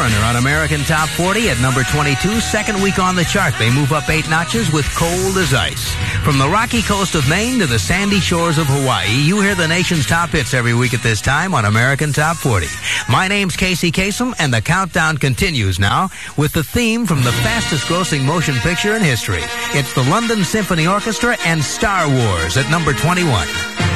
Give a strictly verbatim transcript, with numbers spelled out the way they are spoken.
Foreigner on American Top forty at number twenty-two, second week on the chart. They move up eight notches with Cold as Ice. From the rocky coast of Maine to the sandy shores of Hawaii, you hear the nation's top hits every week at this time on American Top forty. My name's Casey Kasem, and the countdown continues now with the theme from the fastest-grossing motion picture in history. It's the London Symphony Orchestra and Star Wars at number twenty-one.